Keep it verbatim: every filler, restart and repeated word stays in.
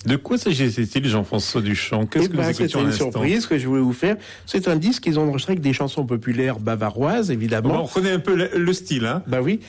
De quoi s'agissait-il, Jean-François Duchamp? Qu'est-ce eh que ben, vous écoutiez c'était à une l'instant? surprise que je voulais vous faire. C'est un disque qu'ils ont enregistré avec des chansons populaires bavaroises, évidemment. Bon, on reconnaît un peu le, le style, hein. Bah oui.